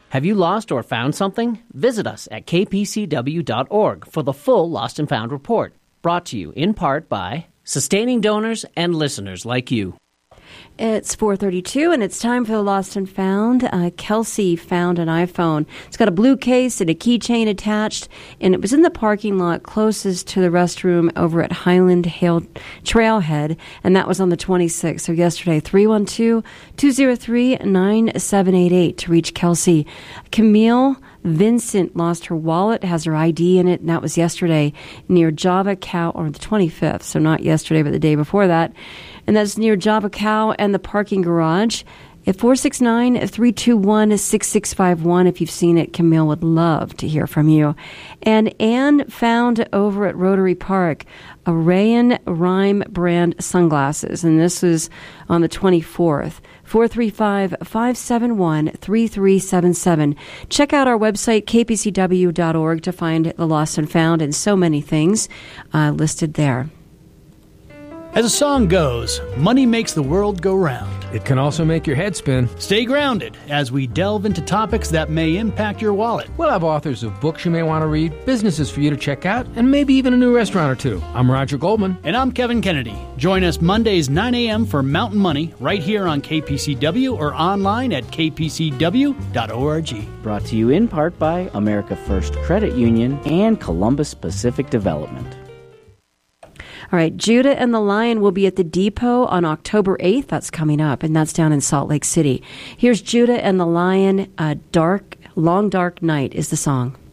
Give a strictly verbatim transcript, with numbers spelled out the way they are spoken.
Have you lost or found something? Visit us at k p c w dot org for the full Lost and Found report. Brought to you in part by sustaining donors and listeners like you. It's four thirty-two, and it's time for the Lost and Found. Uh, Kelsey found an iPhone. It's got a blue case and a keychain attached, and it was in the parking lot closest to the restroom over at Highland Hill Trailhead, and that was on the twenty-sixth, so yesterday. three one two, two zero three, nine seven eight eight to reach Kelsey. Camille Vincent lost her wallet, has her I D in it, and that was yesterday near Java Cow, or the twenty-fifth, so not yesterday, but the day before that. And that's near Java Cow and the parking garage. At four six nine, three two one, six six five one, if you've seen it, Camille would love to hear from you. And Anne found over at Rotary Park a Rayon Rhyme brand sunglasses, and this was on the twenty-fourth. four three five, five seven one, three three seven seven. Check out our website, k p c w dot org, to find the Lost and Found and so many things uh, listed there. As a song goes, money makes the world go round. It can also make your head spin. Stay grounded as we delve into topics that may impact your wallet. We'll have authors of books you may want to read, businesses for you to check out, and maybe even a new restaurant or two. I'm Roger Goldman. And I'm Kevin Kennedy. Join us Mondays, nine a.m. for Mountain Money right here on K P C W or online at k p c w dot org. Brought to you in part by America First Credit Union and Columbus Pacific Development. All right, Judah and the Lion will be at the Depot on October eighth. That's coming up, and that's down in Salt Lake City. Here's Judah and the Lion. A dark, long, dark night is the song.